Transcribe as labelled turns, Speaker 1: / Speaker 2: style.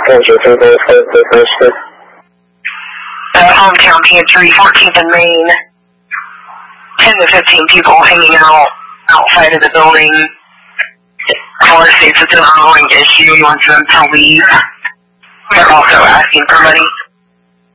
Speaker 1: Hometown Pantry, 14th and Main. 10 to 15 people hanging out outside of the building. Caller states it's an ongoing issue. He wants them to leave. They're also asking for money.